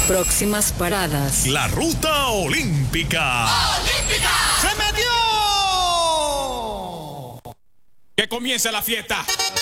Próximas paradas. La ruta olímpica. ¡Olímpica! ¡Se metió! ¡Que comience la fiesta!